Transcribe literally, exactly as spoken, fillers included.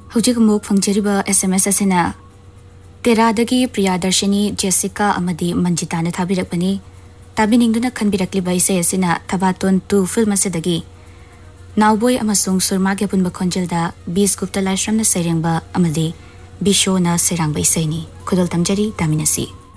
Hujik muk fangjariba S M S asina Teradagi Priyadarshini Jessica amadi Manjitana thabirakpani tabiningduna khanbirakliba isai asina Thabaton two film asidagi Nawboy amasung surmagya punba khonjelda Bis Gupta Laishramna sairengba amadi Bishona serangba isaini khudol tamjari taminasi